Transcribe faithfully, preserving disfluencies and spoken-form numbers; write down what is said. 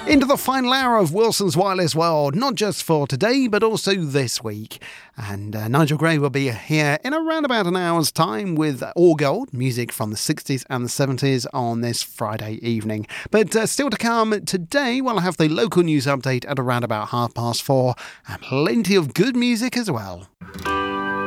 Into the final hour of Wilson's Wireless World, not just for today, but also this week. And uh, Nigel Gray will be here in around about an hour's time with All Gold, music from the sixties and the seventies on this Friday evening. But uh, still to come today, we'll have the local news update at around about half past four, and plenty of good music as well.